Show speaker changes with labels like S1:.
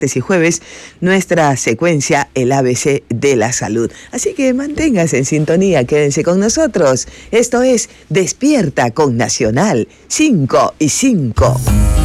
S1: y jueves, nuestra secuencia El ABC de la Salud. Así que manténganse en sintonía, quédense con nosotros. Esto es Despierta con Nacional 5 y 5.